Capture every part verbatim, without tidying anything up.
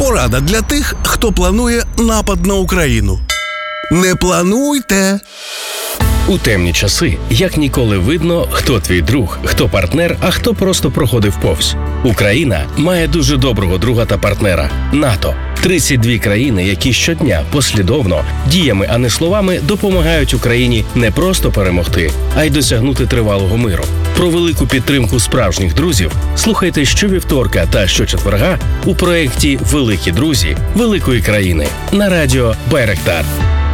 Порада для тих, хто планує напад на Україну. Не плануйте! У темні часи як ніколи видно, хто твій друг, хто партнер, а хто просто проходив повз. Україна має дуже доброго друга та партнера – НАТО. тридцять дві країни, які щодня послідовно, діями, а не словами, допомагають Україні не просто перемогти, а й досягнути тривалого миру. Про велику підтримку справжніх друзів слухайте щовівторка та щочетверга у проєкті «Великі друзі великої країни» на радіо «Байрактар».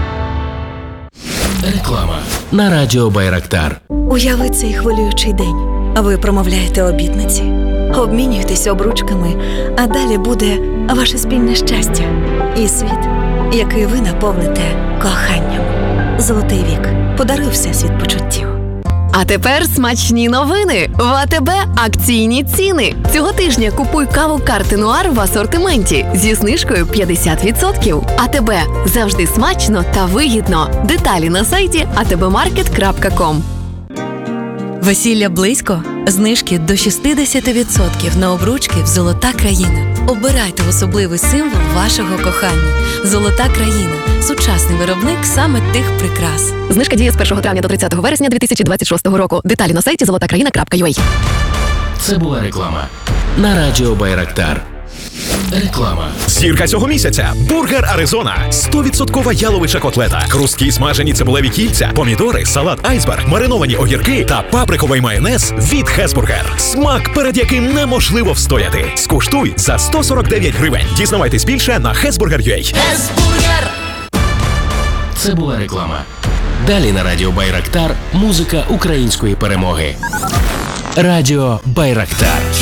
Реклама на радіо «Байрактар». Уяви цей хвилюючий день. Ви промовляєте обітниці, обмінюєтесь обручками, а далі буде ваше спільне щастя і світ, який ви наповните коханням. Золотий вік подарує всесвіт почуттів. А тепер смачні новини. В АТБ акційні ціни. Цього тижня купуй каву «Карти Нуар» в асортименті зі знижкою п'ятдесят відсотків. АТБ. Завжди смачно та вигідно. Деталі на сайті а те бе маркет крапка ком. Весілля близько? Знижки до шістдесят відсотків на обручки в «Золота країна». Обирайте особливий символ вашого кохання. «Золота країна» – сучасний виробник саме тих прикрас. Знижка діє з першого травня до тридцятого вересня дві тисячі двадцять шостого року. Деталі на сайті золота країна крапка ю а. Це була реклама на радіо «Байрактар». Реклама. Зірка цього місяця – бургер Аризона. сто відсотків яловича котлета, хрусткі смажені цибулеві кільця, помідори, салат айсберг, мариновані огірки та паприковий майонез від Хесбургер. Смак, перед яким неможливо встояти. Скуштуй за сто сорок дев'ять гривень. Дізнавайтесь більше на хесбургер крапка ю а. Хесбургер! Це була реклама. Далі на радіо «Байрактар» музика української перемоги. Радіо «Байрактар».